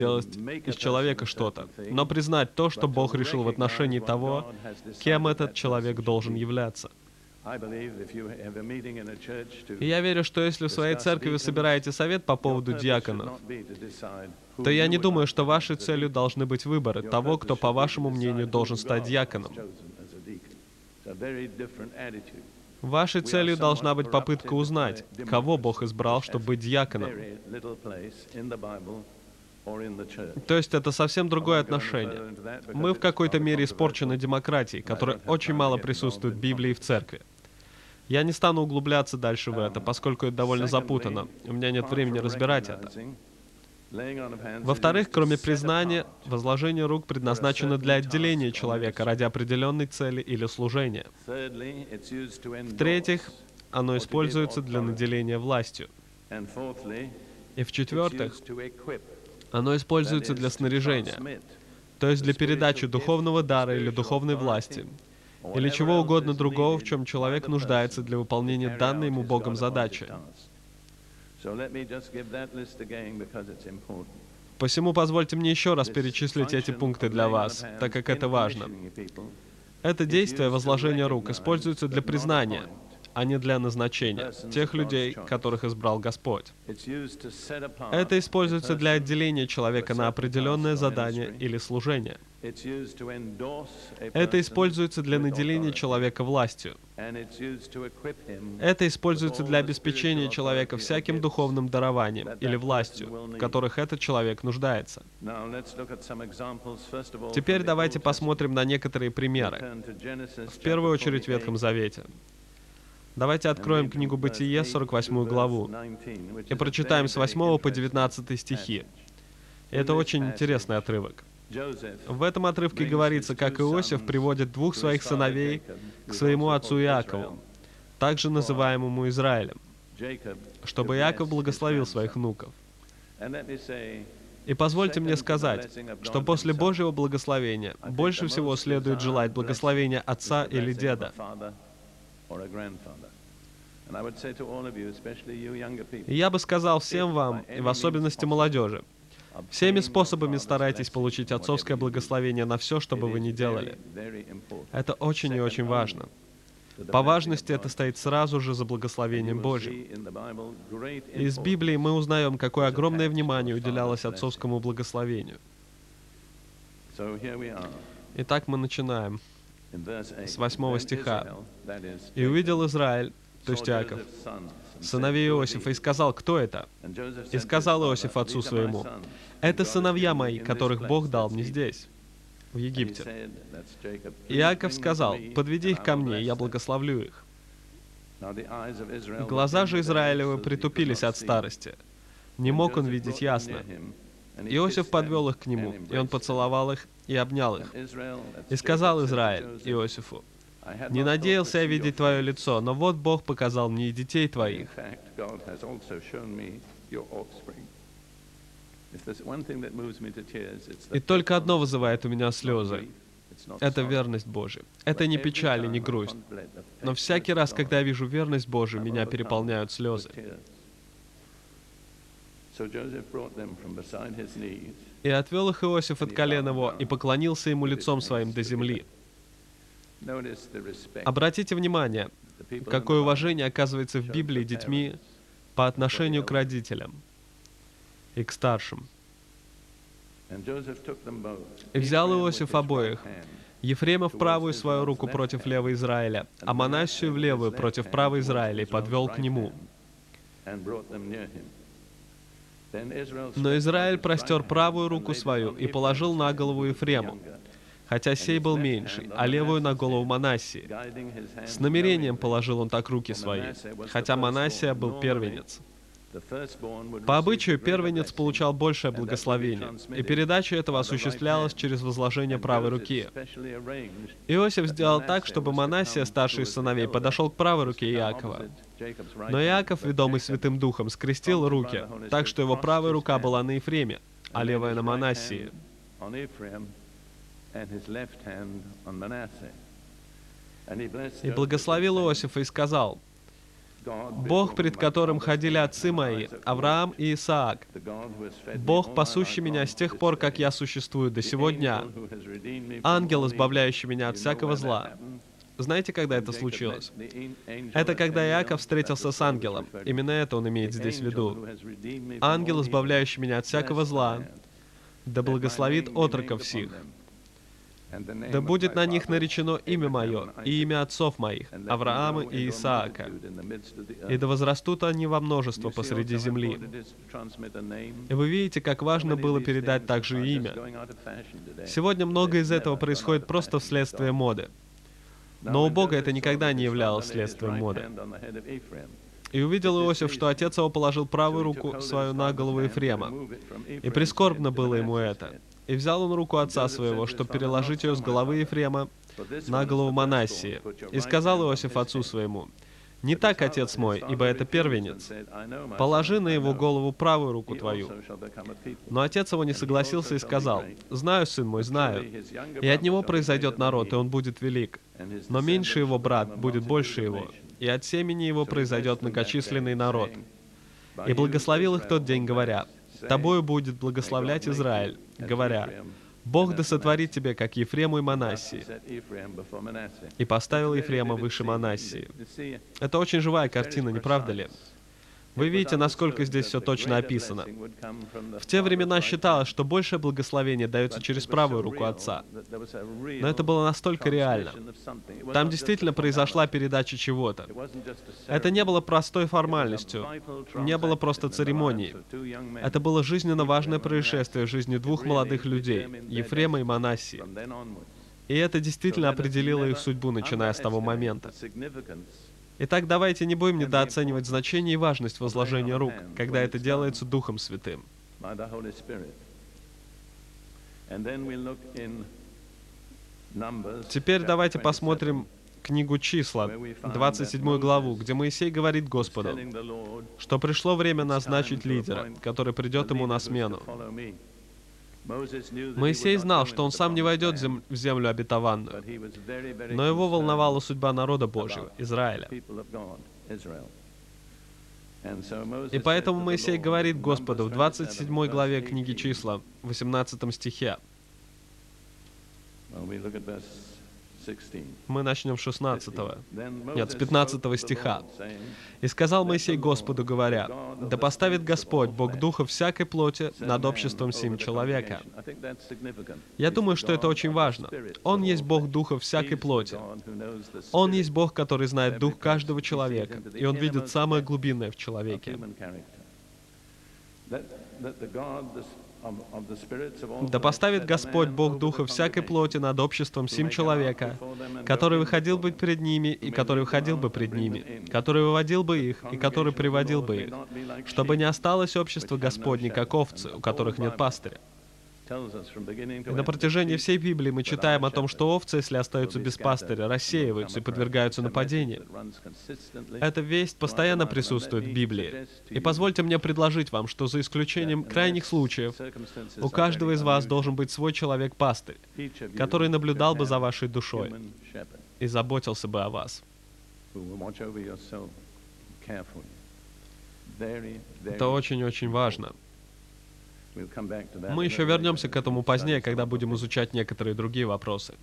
сделать из человека что-то, но признать то, что Бог решил в отношении того, кем этот человек должен являться. И я верю, что если в своей церкви вы собираете совет по поводу диаконов, то я не думаю, что вашей целью должны быть выборы того, кто, по вашему мнению, должен стать диаконом. Вашей целью должна быть попытка узнать, кого Бог избрал, чтобы быть диаконом. То есть это совсем другое отношение. Мы в какой-то мере испорчены демократией, которая очень мало присутствует в Библии и в церкви. Я не стану углубляться дальше в это, поскольку это довольно запутанно. У меня нет времени разбирать это. Во-вторых, кроме признания, возложение рук предназначено для отделения человека ради определенной цели или служения. В-третьих, оно используется для наделения властью. И в-четвертых, оно используется для снаряжения, то есть для передачи духовного дара или духовной власти, или чего угодно другого, в чем человек нуждается для выполнения данной ему Богом задачи. Посему позвольте мне еще раз перечислить эти пункты для вас, так как это важно. Это действие возложения рук используется для признания, а не для назначения тех людей, которых избрал Господь. Это используется для отделения человека на определенное задание или служение. Это используется для наделения человека властью. Это используется для обеспечения человека всяким духовным дарованием или властью, в которых этот человек нуждается. Теперь давайте посмотрим на некоторые примеры. В первую очередь в Ветхом Завете. Давайте откроем книгу Бытие, 48 главу, и прочитаем с 8 по 19 стихи. Это очень интересный отрывок. В этом отрывке говорится, как Иосиф приводит двух своих сыновей к своему отцу Иакову, также называемому Израилем, чтобы Иаков благословил своих внуков. И позвольте мне сказать, что после Божьего благословения больше всего следует желать благословения отца или деда. И я бы сказал всем вам, и в особенности молодежи, всеми способами старайтесь получить отцовское благословение на все, что бы вы ни делали. Это очень и очень важно. По важности это стоит сразу же за благословением Божьим. Из Библии мы узнаем, какое огромное внимание уделялось отцовскому благословению. Итак, мы начинаем с 8 стиха. «И увидел Израиль, то есть Иаков, сыновей Иосифа, и сказал, кто это? И сказал Иосиф отцу своему, это сыновья мои, которых Бог дал мне здесь, в Египте. Иаков сказал, подведи их ко мне, и я благословлю их. Глаза же Израилевы притупились от старости. Не мог он видеть ясно. Иосиф подвел их к нему, и он поцеловал их и обнял их. И сказал Израиль Иосифу, «Не надеялся я видеть твое лицо, но вот Бог показал мне и детей твоих». И только одно вызывает у меня слезы. Это верность Божия. Это не печаль и не грусть. Но всякий раз, когда я вижу верность Божию, меня переполняют слезы. И отвел их Иосиф от колен его, и поклонился ему лицом своим до земли. Обратите внимание, какое уважение оказывается в Библии детьми по отношению к родителям и к старшим. «И взял Иосиф обоих, Ефрема в правую свою руку против левой Израиля, а Манассию в левую против правой Израиля, и подвел к нему. Но Израиль простер правую руку свою и положил на голову Ефрему, хотя сей был меньший, а левую на голову Манассии. С намерением положил он так руки свои, хотя Манассия был первенец. По обычаю, первенец получал большее благословение, и передача этого осуществлялась через возложение правой руки. Иосиф сделал так, чтобы Манассия, старший из сыновей, подошел к правой руке Иакова. Но Иаков, ведомый Святым Духом, скрестил руки, так что его правая рука была на Ефреме, а левая на Манассии. И благословил Иосифа и сказал, Бог, пред которым ходили отцы мои, Авраам и Исаак, Бог, пасущий меня с тех пор, как я существую до сего дня, ангел, избавляющий меня от всякого зла». Знаете, когда это случилось? Это когда Иаков встретился с ангелом. Именно это он имеет здесь в виду. «Ангел, избавляющий меня от всякого зла, да благословит отроков сих. Да будет на них наречено имя мое и имя отцов моих, Авраама и Исаака. И да возрастут они во множество посреди земли». И вы видите, как важно было передать также и имя. Сегодня многое из этого происходит просто вследствие моды. Но у Бога это никогда не являлось следствием моды. «И увидел Иосиф, что отец его положил правую руку свою на голову Ефрема, и прискорбно было ему это. И взял он руку отца своего, чтобы переложить ее с головы Ефрема на голову Манассии. И сказал Иосиф отцу своему: не так, отец мой, ибо это первенец. Положи на его голову правую руку твою». Но отец его не согласился и сказал: «Знаю, сын мой, знаю, и от него произойдет народ, и он будет велик. Но меньше его брат будет больше его, и от семени его произойдет многочисленный народ». И благословил их в тот день, говоря: «Тобою будет благословлять Израиль», говоря: «Бог да сотворит тебе, как Ефрему и Манассии». И поставил Ефрема выше Манассии. Это очень живая картина, не правда ли? Вы видите, насколько здесь все точно описано. В те времена считалось, что большее благословение дается через правую руку отца. Но это было настолько реально. Там действительно произошла передача чего-то. Это не было простой формальностью, не было просто церемонией. Это было жизненно важное происшествие в жизни двух молодых людей, Ефрема и Манассии. И это действительно определило их судьбу, начиная с того момента. Итак, давайте не будем недооценивать значение и важность возложения рук, когда это делается Духом Святым. Теперь давайте посмотрим книгу Числа, 27 главу, где Моисей говорит Господу, что пришло время назначить лидера, который придет ему на смену. Моисей знал, что он сам не войдет в землю обетованную, но его волновала судьба народа Божьего, Израиля. И поэтому Моисей говорит Господу в 27 главе книги Числа, 18 стихе. Мы начнем с с 15 стиха. «И сказал Моисей Господу, говоря: да поставит Господь, Бог духа всякой плоти, над обществом сим человека». Я думаю, что это очень важно. Он есть Бог духа всякой плоти. Он есть Бог, который знает дух каждого человека, и Он видит самое глубинное в человеке. «Да поставит Господь, Бог духа всякой плоти, над обществом сим человека, который выходил бы пред ними, и который выходил бы пред ними, который выводил бы их, и который приводил бы их, чтобы не осталось общество Господне, как овцы, у которых нет пастыря». И на протяжении всей Библии мы читаем о том, что овцы, если остаются без пастыря, рассеиваются и подвергаются нападениям. Эта весть постоянно присутствует в Библии. И позвольте мне предложить вам, что за исключением крайних случаев, у каждого из вас должен быть свой человек-пастырь, который наблюдал бы за вашей душой и заботился бы о вас. Это очень-очень важно. Мы еще вернемся к этому позднее, когда будем изучать некоторые другие вопросы.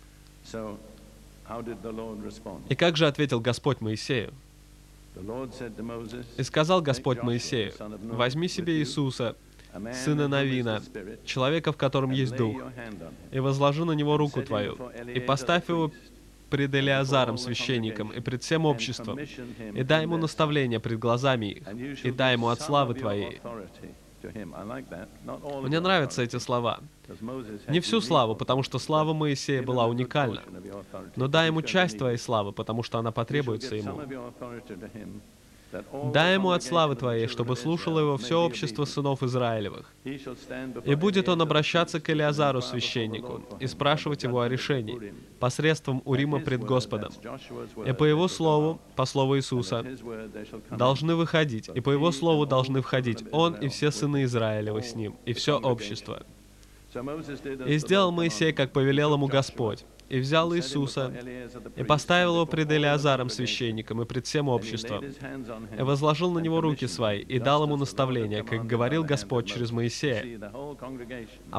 И как же ответил Господь Моисею? «И сказал Господь Моисею: возьми себе Иисуса, сына Навина, человека, в котором есть Дух, и возложи на него руку твою, и поставь его пред Элиазаром, священником, и пред всем обществом, и дай ему наставление пред глазами их, и дай ему от славы твоей». Мне нравятся эти слова. Не всю славу, потому что слава Моисея была уникальна, но дай ему часть твоей славы, потому что она потребуется ему. Дай ему от славы твоей, чтобы слушало его все общество сынов Израилевых. И будет он обращаться к Элиазару, священнику, и спрашивать его о решении, посредством Урима пред Господом. И по его слову, по слову Иисуса, должны выходить, и по его слову должны входить он и все сыны Израилевы с ним, и все общество. И сделал Моисей, как повелел ему Господь. и взял Иисуса, и поставил его пред Элиазаром священником и пред всем обществом, и возложил на него руки свои, и дал ему наставление, как говорил Господь через Моисея.